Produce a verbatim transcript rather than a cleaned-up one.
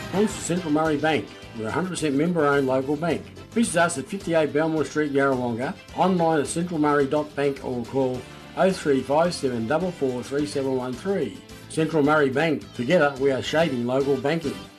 Thanks to Central Murray Bank. We're a one hundred percent member-owned local bank. Visit us at fifty-eight Belmore Street, Yarrawonga, online at central murray dot bank or call oh three five seven four four three seven one three. Central Murray Bank. Together we are shaping local banking.